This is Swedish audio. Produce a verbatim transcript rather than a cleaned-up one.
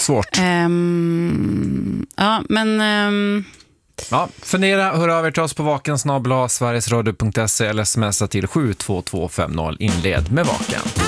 Svårt. Um, ja, men... Um... Ja, fundera, hör av er till oss på vaken snabel-a sverigesradio punkt se eller smsa till sju två två fem noll, inled med Vaken.